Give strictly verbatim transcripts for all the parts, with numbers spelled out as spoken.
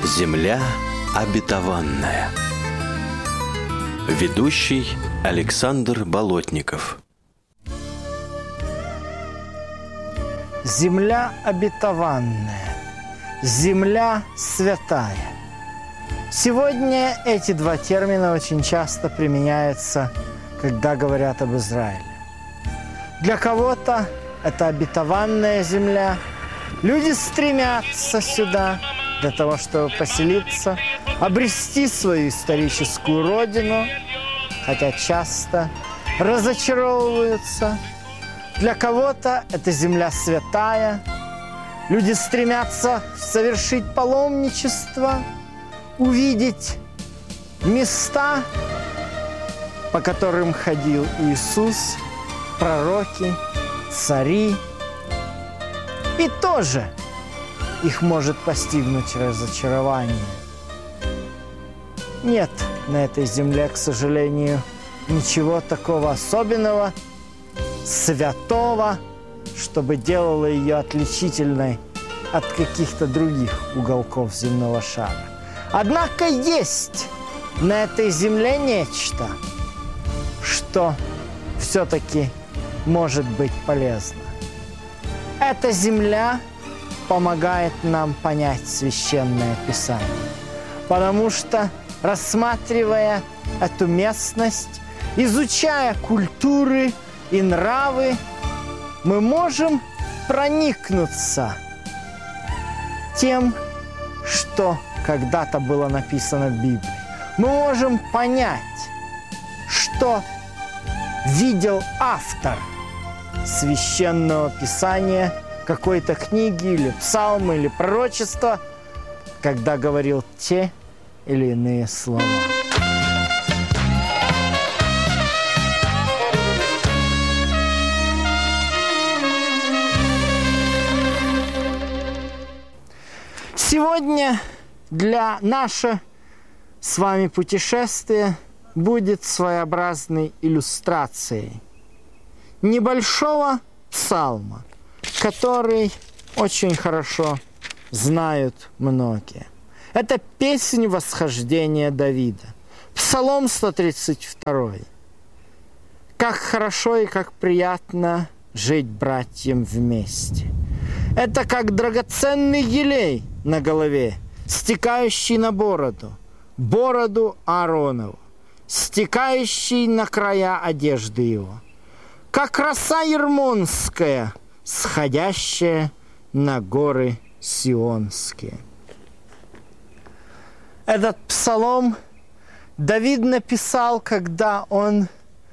Земля обетованная. Ведущий Александр Болотников. Земля обетованная, земля святая. Сегодня эти два термина очень часто применяются, когда говорят об Израиле. Для кого-то это обетованная земля. Люди стремятся сюда для того, чтобы поселиться, обрести свою историческую родину, хотя часто разочаровываются. Для кого-то это земля святая. Люди стремятся совершить паломничество, увидеть места, по которым ходил Иисус, пророки, цари. И тоже их может постигнуть разочарование. Нет на этой земле, к сожалению, ничего такого особенного, святого, чтобы делало ее отличительной от каких-то других уголков земного шара. Однако есть на этой земле нечто, что все-таки может быть полезно. Эта земля помогает нам понять Священное Писание, потому что, рассматривая эту местность, изучая культуры и нравы, мы можем проникнуться тем, что когда-то было написано в Библии. Мы можем понять, что видел автор Священного Писания, какой-то книги или псалма или пророчества, когда говорил те или иные слова. Сегодня для нашего с вами путешествия будет своеобразной иллюстрацией небольшого псалма, который очень хорошо знают многие. Это песнь восхождения Давида, Псалом сто тридцать два. «Как хорошо и как приятно жить братьям вместе». Это как драгоценный елей на голове, стекающий на бороду, бороду Ааронову, стекающий на края одежды его, как роса ермонская, сходящая на горы сионские. Этот псалом Давид написал, когда он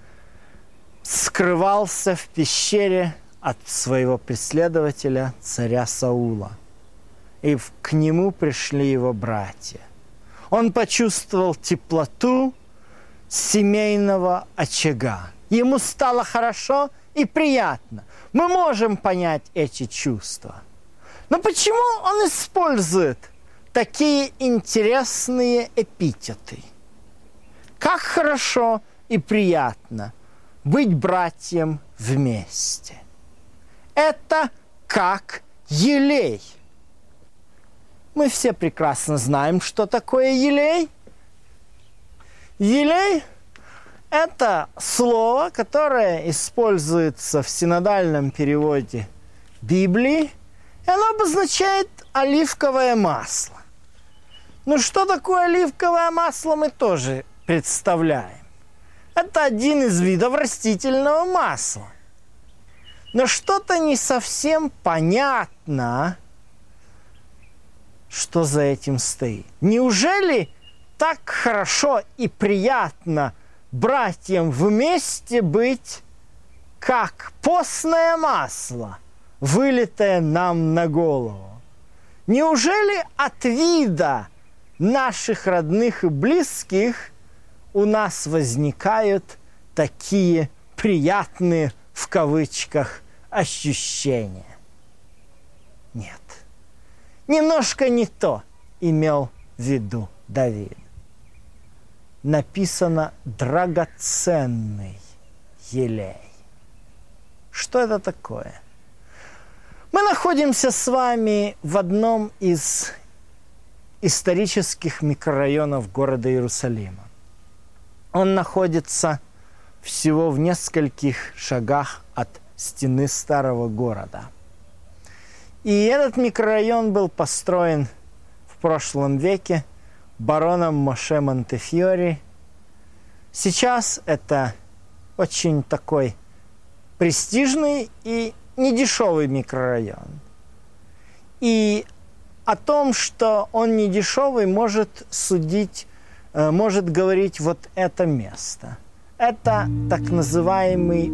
скрывался в пещере от своего преследователя, царя Саула. И к нему пришли его братья. Он почувствовал теплоту семейного очага. Ему стало хорошо и приятно. Мы можем понять эти чувства. Но почему он использует такие интересные эпитеты? Как хорошо и приятно быть братьям вместе. Это как елей. Мы все прекрасно знаем, что такое елей. Елей – это слово, которое используется в синодальном переводе Библии, и оно обозначает оливковое масло. Ну, что такое оливковое масло, мы тоже представляем. Это один из видов растительного масла. Но что-то не совсем понятно, что за этим стоит. Неужели так хорошо и приятно братьям вместе быть, как постное масло, вылитое нам на голову? Неужели от вида наших родных и близких у нас возникают такие приятные, в кавычках, ощущения? Нет. Немножко не то имел в виду Давид. Написано «драгоценный елей». Что это такое? Мы находимся с вами в одном из исторических микрорайонов города Иерусалима. Он находится всего в нескольких шагах от стены старого города. И этот микрорайон был построен в прошлом веке бароном Моше Монтефьори. Сейчас это очень такой престижный и недешевый микрорайон. И о том, что он недешевый, может судить, может говорить вот это место. Это так называемый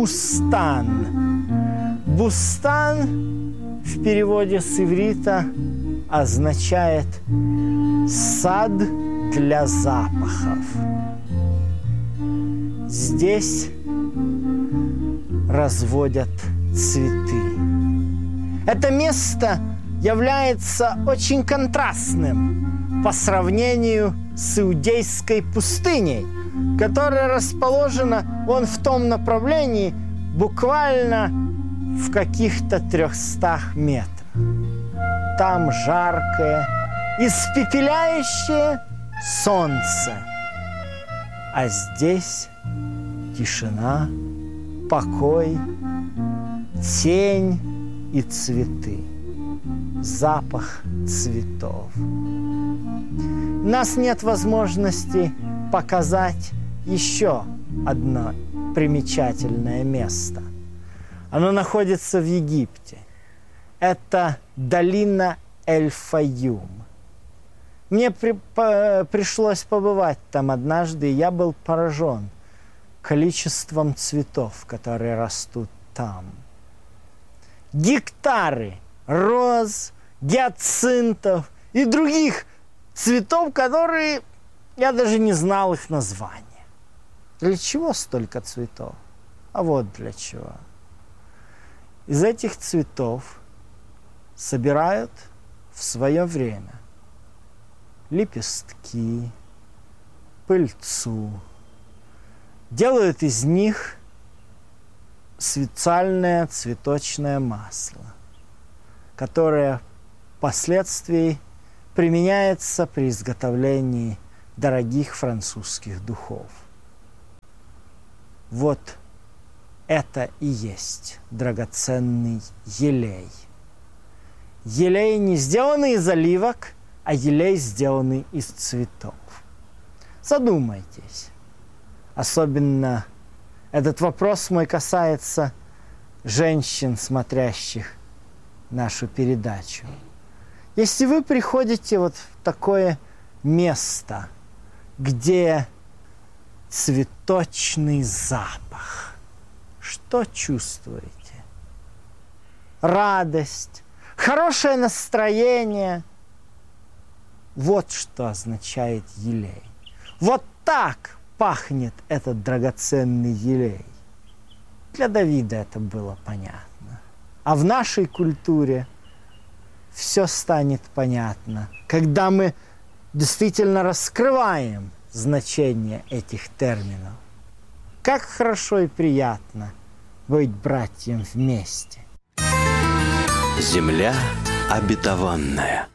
Бустан. Бустан в переводе с иврита означает «сад для запахов». Здесь разводят цветы. Это место является очень контрастным по сравнению с Иудейской пустыней, которая расположена вон в том направлении, буквально в каких-то трехстах метрах. Там жаркое, испепеляющее солнце, а здесь тишина, покой, тень и цветы, запах цветов. У нас нет возможности показать еще одно примечательное место. Оно находится в Египте. Это долина Эль-Файюм. Мне при, по, пришлось побывать там однажды, и я был поражен количеством цветов, которые растут там. Гектары роз, гиацинтов и других цветов, которые я даже не знал их названия. Для чего столько цветов? А вот для чего. Из этих цветов собирают в свое время лепестки, пыльцу, делают из них специальное цветочное масло, которое впоследствии применяется при изготовлении дорогих французских духов. Вот это и есть драгоценный елей. Елей не сделанный из оливок, а елей, сделанный из цветов. Задумайтесь. Особенно этот вопрос мой касается женщин, смотрящих нашу передачу. Если вы приходите вот в такое место, где цветочный запах, что чувствуете? Радость, хорошее настроение. Вот что означает елей. Вот так пахнет этот драгоценный елей. Для Давида это было понятно. А в нашей культуре все станет понятно, когда мы действительно раскрываем значение этих терминов. Как хорошо и приятно быть братьям вместе. Земля обетованная.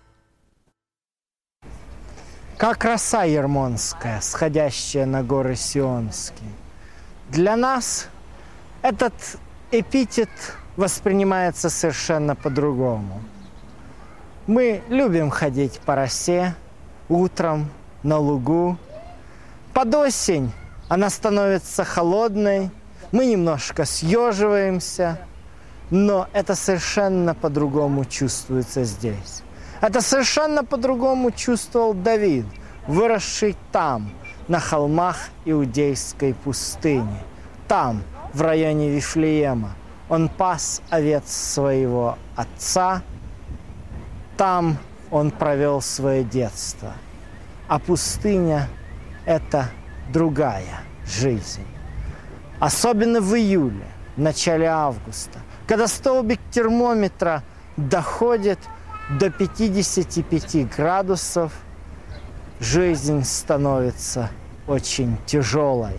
Как роса ермонская, сходящая на горы Сионские. Для нас этот эпитет воспринимается совершенно по-другому. Мы любим ходить по росе утром на лугу. Под осень она становится холодной, мы немножко съеживаемся, но это совершенно по-другому чувствуется здесь. Это совершенно по-другому чувствовал Давид, выросший там, на холмах Иудейской пустыни. Там, в районе Вифлеема, он пас овец своего отца. Там он провел свое детство. А пустыня – это другая жизнь. Особенно в июле, в начале августа, когда столбик термометра доходит до пятидесяти пяти градусов, жизнь становится очень тяжелой.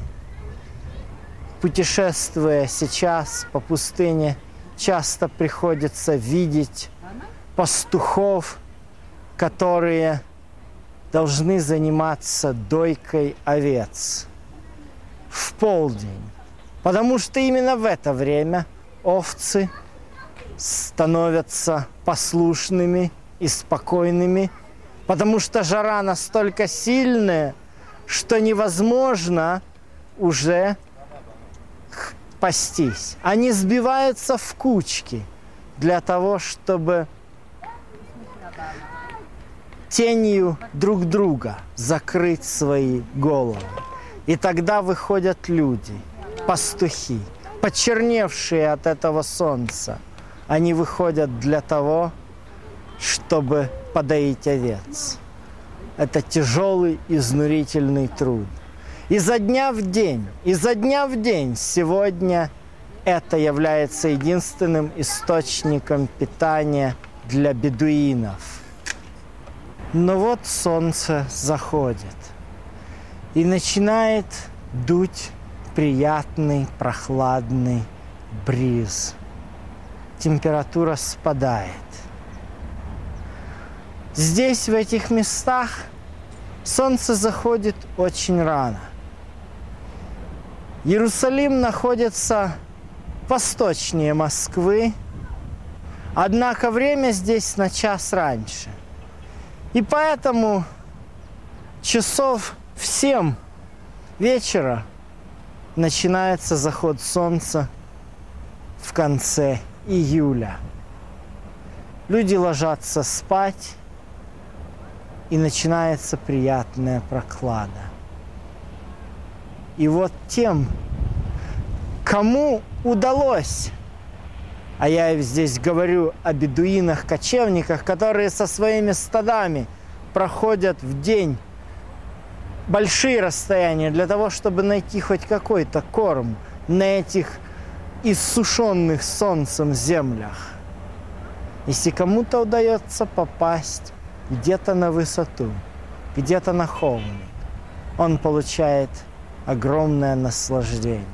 Путешествуя сейчас по пустыне, часто приходится видеть пастухов, которые должны заниматься дойкой овец в полдень, потому что именно в это время овцы становятся послушными и спокойными, потому что жара настолько сильная, что невозможно уже пастись. Они сбиваются в кучки для того, чтобы тенью друг друга закрыть свои головы. И тогда выходят люди, пастухи, почерневшие от этого солнца. Они выходят для того, чтобы подоить овец. Это тяжелый, изнурительный труд. Изо дня в день, изо дня в день сегодня это является единственным источником питания для бедуинов. Но вот солнце заходит, и начинает дуть приятный, прохладный бриз. Температура спадает. Здесь, в этих местах, солнце заходит очень рано. Иерусалим находится восточнее Москвы, однако время здесь на час раньше. И поэтому часов в семь вечера начинается заход солнца в конце июля. Люди ложатся спать, и начинается приятная прохлада. И вот тем, кому удалось, а я здесь говорю о бедуинах-кочевниках, которые со своими стадами проходят в день большие расстояния для того, чтобы найти хоть какой-то корм на этих иссушенных солнцем землях. Если кому-то удается попасть где-то на высоту, где-то на холмик, он получает огромное наслаждение.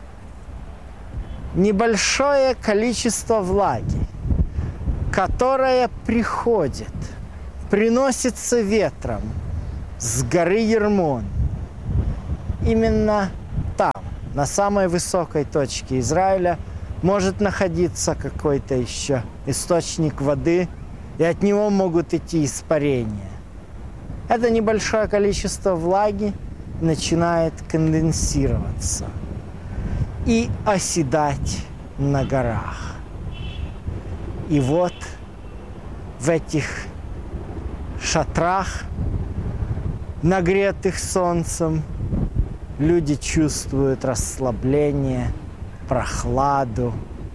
Небольшое количество влаги, которое приходит, приносится ветром с горы Ермон. Именно там, на самой высокой точке Израиля, может находиться какой-то еще источник воды, и от него могут идти испарения. Это небольшое количество влаги начинает конденсироваться и оседать на горах. И вот в этих шатрах, нагретых солнцем, люди чувствуют расслабление, прохладу.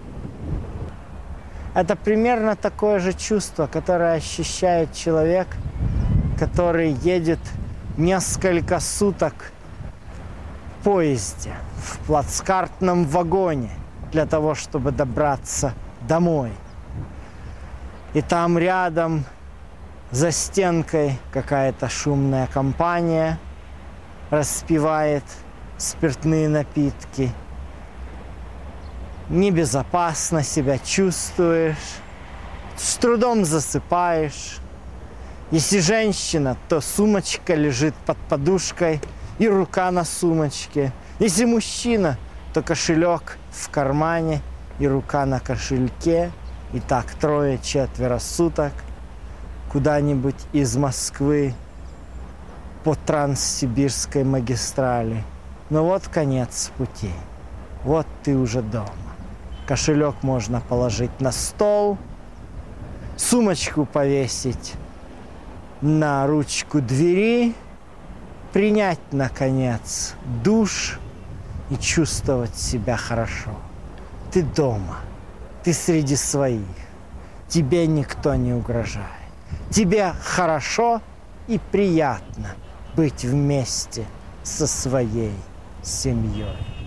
Это примерно такое же чувство, которое ощущает человек, который едет несколько суток в поезде, в плацкартном вагоне, для того, чтобы добраться домой. И там рядом, за стенкой, какая-то шумная компания распивает спиртные напитки. Небезопасно себя чувствуешь, с трудом засыпаешь. Если женщина, то сумочка лежит под подушкой и рука на сумочке. Если мужчина, то кошелек в кармане и рука на кошельке. И так трое-четверо суток куда-нибудь из Москвы по Транссибирской магистрали. Но вот конец пути. Вот ты уже дома. Кошелек можно положить на стол, сумочку повесить на ручку двери, принять, наконец, душ и чувствовать себя хорошо. Ты дома, ты среди своих, тебе никто не угрожает. Тебе хорошо и приятно быть вместе со своей семьей.